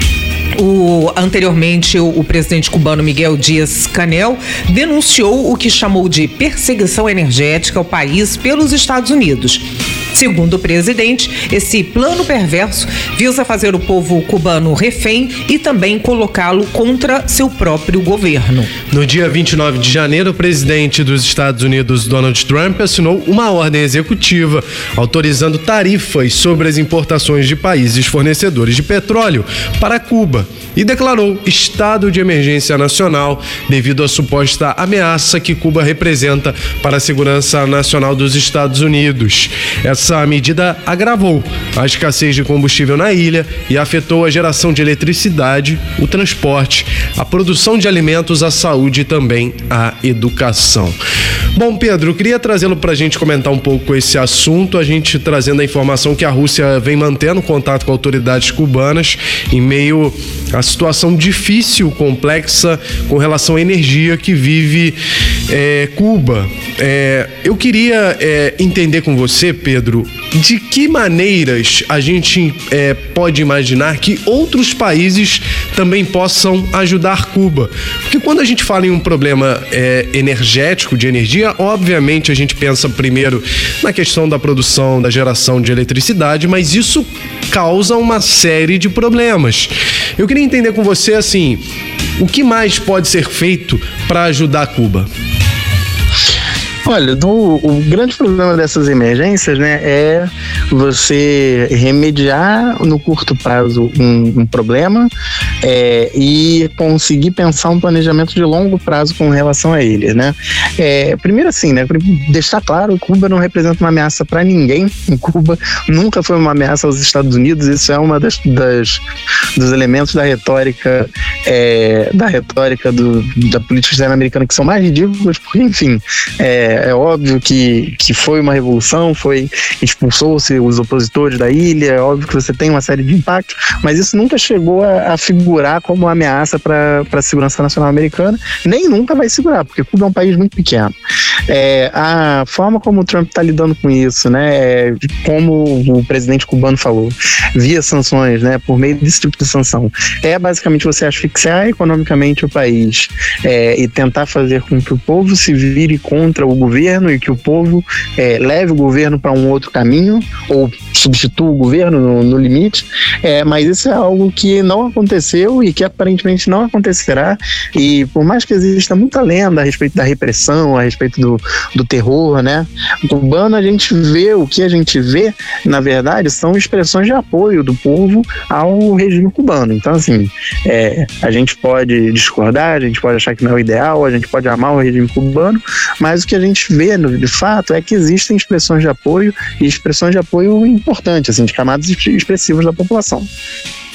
Anteriormente, o presidente cubano Miguel Díaz-Canel denunciou o que chamou de perseguição energética ao país pelos Estados Unidos. Segundo o presidente, esse plano perverso visa fazer o povo cubano refém e também colocá-lo contra seu próprio governo. No dia 29 de janeiro, o presidente dos Estados Unidos, Donald Trump, assinou uma ordem executiva autorizando tarifas sobre as importações de países fornecedores de petróleo para Cuba e declarou estado de emergência nacional devido à suposta ameaça que Cuba representa para a segurança nacional dos Estados Unidos. Essa medida agravou a escassez de combustível na ilha e afetou a geração de eletricidade, o transporte, a produção de alimentos, a saúde e também a educação. Bom, Pedro, eu queria trazê-lo para a gente comentar um pouco esse assunto, a gente trazendo a informação que a Rússia vem mantendo contato com autoridades cubanas em meio à situação difícil, complexa, com relação à energia que vive Cuba. Eu queria entender com você, Pedro, de que maneiras a gente pode imaginar que outros países também possam ajudar Cuba. Porque quando a gente fala em um problema energético, de energia, obviamente a gente pensa primeiro na questão da produção, da geração de eletricidade, mas isso causa uma série de problemas. Eu queria entender com você, assim, o que mais pode ser feito para ajudar Cuba? Olha, o grande problema dessas emergências, né, é você remediar no curto prazo um problema e conseguir pensar um planejamento de longo prazo com relação a ele, né? Primeiro assim, né, deixar claro, Cuba não representa uma ameaça para ninguém. Em Cuba nunca foi uma ameaça aos Estados Unidos. Isso é uma dos elementos da retórica da política externa americana que são mais ridículos, porque, enfim, é óbvio que foi uma revolução, expulsou-se os opositores da ilha, é óbvio que você tem uma série de impactos, mas isso nunca chegou a figurar como uma ameaça para a segurança nacional americana, nem nunca vai segurar, porque Cuba é um país muito pequeno. A forma como o Trump está lidando com isso, né, como o presidente cubano falou, via sanções, né, por meio desse tipo de sanção, basicamente você asfixiar economicamente o país e tentar fazer com que o povo se vire contra o governo e que o povo leve o governo para um outro caminho ou substitua o governo no limite, mas isso é algo que não aconteceu e que aparentemente não acontecerá, e por mais que exista muita lenda a respeito da repressão, a respeito do terror, né, cubano, o que a gente vê, na verdade, são expressões de apoio do povo ao regime cubano. Então, assim, a gente pode discordar, a gente pode achar que não é o ideal, a gente pode amar o regime cubano, mas o que a gente vê, de fato, é que existem expressões de apoio, e expressões de apoio importantes, assim, de camadas expressivas da população.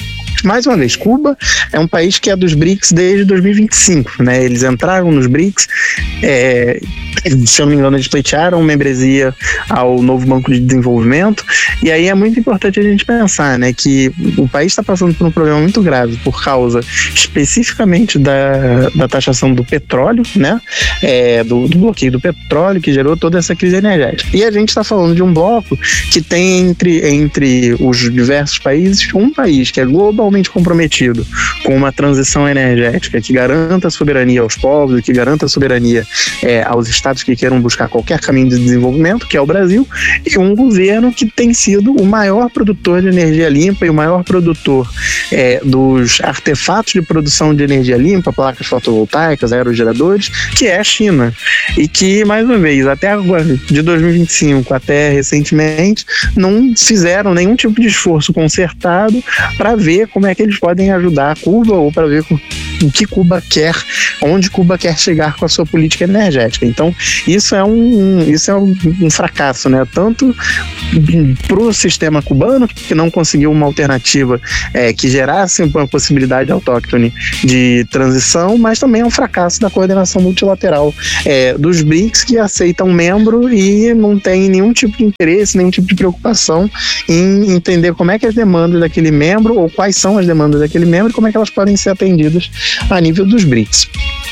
Mais uma vez, Cuba é um país que é dos BRICS desde 2025, né? Eles entraram nos BRICS, se eu não me engano, eles pleitearam membresia ao novo Banco de Desenvolvimento, e aí é muito importante a gente pensar, né, que o país está passando por um problema muito grave por causa especificamente da taxação do petróleo, né, do bloqueio do petróleo, que gerou toda essa crise energética. E a gente está falando de um bloco que tem entre os diversos países, um país que é globalmente comprometido com uma transição energética que garanta a soberania aos povos, que garanta a soberania aos estados que queiram buscar qualquer caminho de desenvolvimento, que é o Brasil, e um governo que tem sido o maior produtor de energia limpa e o maior produtor dos artefatos de produção de energia limpa, placas fotovoltaicas, aerogeradores, que é a China. E que, mais uma vez, até agora, de 2025 até recentemente, não fizeram nenhum tipo de esforço concertado para ver como é que eles podem ajudar a Cuba ou para ver o que Cuba quer, onde Cuba quer chegar com a sua política energética. Então, isso é um fracasso, né? Tanto para o sistema cubano, que não conseguiu uma alternativa que gerasse uma possibilidade autóctone de transição, mas também é um fracasso da coordenação multilateral dos BRICS, que aceitam um membro e não tem nenhum tipo de interesse, nenhum tipo de preocupação em entender como é que as demandas daquele membro, ou quais são as demandas daquele membro, e como é que elas podem ser atendidas a nível dos BRICS.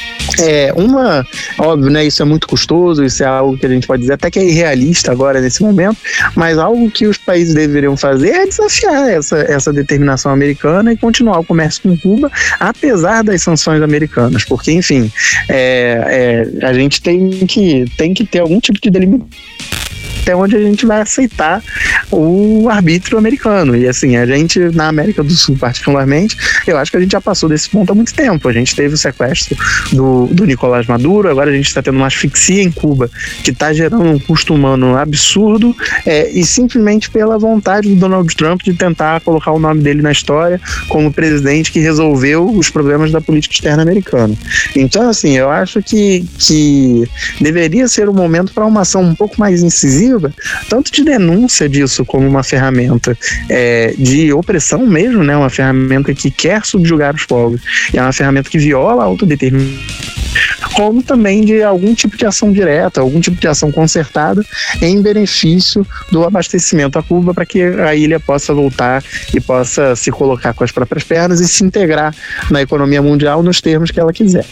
Óbvio, né, isso é muito custoso, isso é algo que a gente pode dizer até que é irrealista agora nesse momento, mas algo que os países deveriam fazer é desafiar essa determinação americana e continuar o comércio com Cuba, apesar das sanções americanas, porque, enfim, a gente tem que ter algum tipo de delimitação até onde a gente vai aceitar o arbítrio americano. E assim, a gente, na América do Sul particularmente, eu acho que a gente já passou desse ponto há muito tempo. A gente teve o sequestro do Nicolás Maduro, agora a gente está tendo uma asfixia em Cuba que está gerando um custo humano absurdo, e simplesmente pela vontade do Donald Trump de tentar colocar o nome dele na história como presidente que resolveu os problemas da política externa americana. Então, assim, eu acho que deveria ser um momento para uma ação um pouco mais incisiva, tanto de denúncia disso como uma ferramenta de opressão mesmo, né? Uma ferramenta que quer subjugar os povos, é uma ferramenta que viola a autodeterminação, como também de algum tipo de ação direta, algum tipo de ação concertada em benefício do abastecimento a Cuba, para que a ilha possa voltar e possa se colocar com as próprias pernas e se integrar na economia mundial nos termos que ela quiser.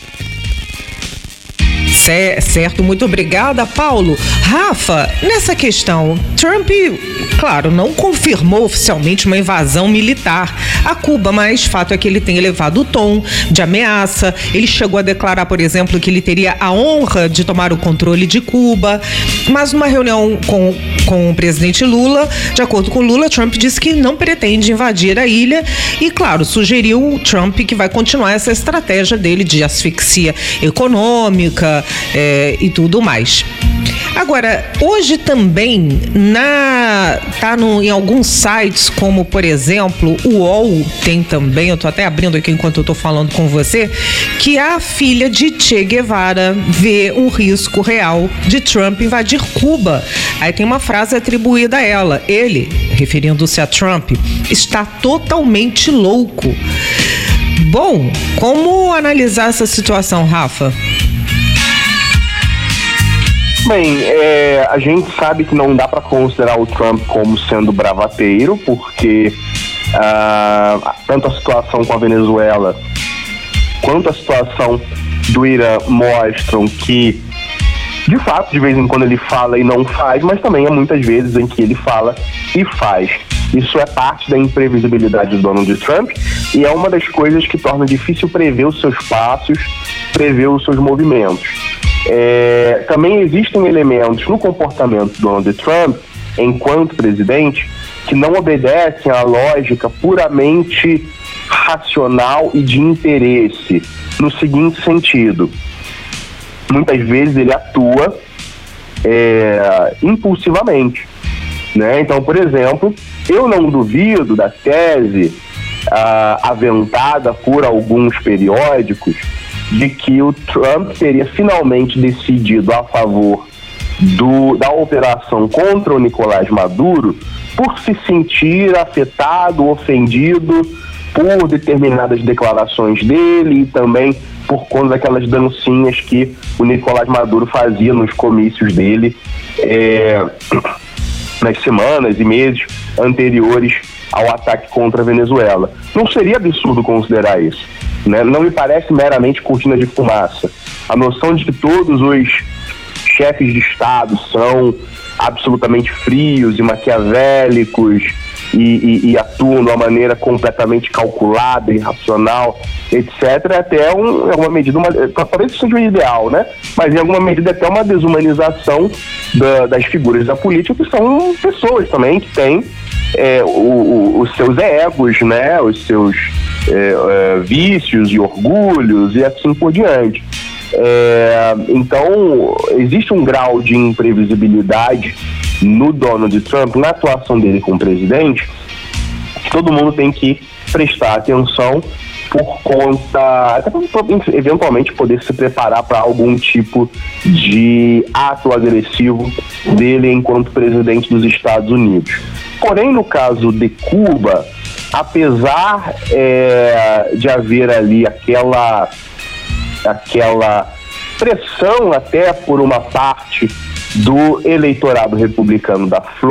Certo, muito obrigada, Paulo. Rafa, nessa questão, Trump, claro, não confirmou oficialmente uma invasão militar a Cuba, mas fato é que ele tem elevado o tom de ameaça. Ele chegou a declarar, por exemplo, que ele teria a honra de tomar o controle de Cuba, mas numa reunião com o presidente Lula, de acordo com Lula, Trump disse que não pretende invadir a ilha e, claro, sugeriu Trump que vai continuar essa estratégia dele de asfixia econômica e tudo mais. Agora, hoje também em alguns sites, como por exemplo o UOL tem também, eu tô até abrindo aqui enquanto eu tô falando com você, que a filha de Che Guevara vê um risco real de Trump invadir Cuba. Aí tem uma frase atribuída a ela: ele, referindo-se a Trump, está totalmente louco. Bom, como analisar essa situação, Rafa? Bem, a gente sabe que não dá para considerar o Trump como sendo bravateiro, porque tanto a situação com a Venezuela quanto a situação do Irã mostram que, de fato, de vez em quando ele fala e não faz, mas também há muitas vezes em que ele fala e faz. Isso é parte da imprevisibilidade do Donald Trump e é uma das coisas que torna difícil prever os seus passos, prever os seus movimentos. Também existem elementos no comportamento do Donald Trump, enquanto presidente, que não obedecem à lógica puramente racional e de interesse, no seguinte sentido: muitas vezes ele atua impulsivamente, né? Então, por exemplo, eu não duvido da tese aventada por alguns periódicos de que o Trump teria finalmente decidido a favor da operação contra o Nicolás Maduro por se sentir afetado, ofendido por determinadas declarações dele e também por conta daquelas dancinhas que o Nicolás Maduro fazia nos comícios dele nas semanas e meses anteriores ao ataque contra a Venezuela. Não seria absurdo considerar isso, né? Não me parece meramente cortina de fumaça. A noção de que todos os chefes de Estado são absolutamente frios e maquiavélicos e atuam de uma maneira completamente calculada, irracional, etc., até uma medida, talvez seja o ideal, né? Mas em alguma medida até uma desumanização das figuras da política, que são pessoas também que têm os seus egos, né? Os seus vícios e orgulhos e assim por diante. Então, existe um grau de imprevisibilidade no Donald Trump, na atuação dele como presidente, que todo mundo tem que prestar atenção por conta, até para eventualmente poder se preparar para algum tipo de ato agressivo dele enquanto presidente dos Estados Unidos. Porém, no caso de Cuba, apesar de haver ali aquela pressão até por uma parte do eleitorado republicano da Flórida,